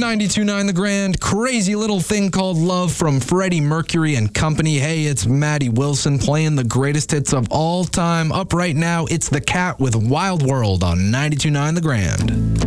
92.9 The Grand, Crazy Little Thing Called Love from Freddie Mercury and Company. Hey, it's Maddie Wilson playing the greatest hits of all time. Up right now, it's The Cat with Wild World on 92.9 The Grand.